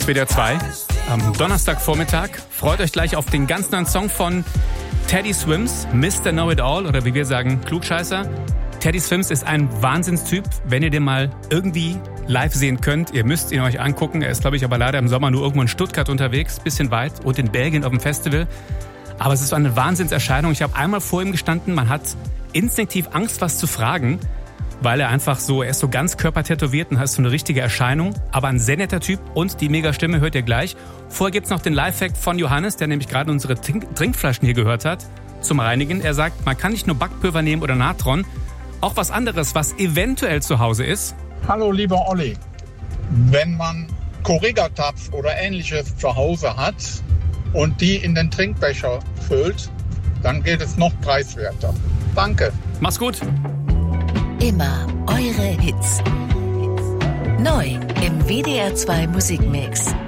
WDR 2 am Donnerstagvormittag. Freut euch gleich auf den ganz neuen Song von Teddy Swims, Mr. Know-It-All, oder wie wir sagen, Klugscheißer. Teddy Swims ist ein Wahnsinnstyp, wenn ihr den mal irgendwie live sehen könnt. Ihr müsst ihn euch angucken. Er ist, glaube ich, aber leider im Sommer nur irgendwo in Stuttgart unterwegs, bisschen weit, und in Belgien auf dem Festival. Aber es ist so eine Wahnsinnserscheinung. Ich habe einmal vor ihm gestanden, man hat instinktiv Angst, was zu fragen, weil er ist so ganz körpertätowiert und hat so eine richtige Erscheinung. Aber ein sehr netter Typ und die Mega-Stimme hört ihr gleich. Vorher gibt's noch den Lifehack von Johannes, der nämlich gerade unsere Trinkflaschen hier gehört hat, zum Reinigen. Er sagt, man kann nicht nur Backpulver nehmen oder Natron, auch was anderes, was eventuell zu Hause ist. Hallo lieber Olli, wenn man Correga-Tabs oder ähnliches zu Hause hat und die in den Trinkbecher füllt, dann geht es noch preiswerter. Danke. Mach's gut. Immer eure Hits. Neu im WDR 2 Musikmix.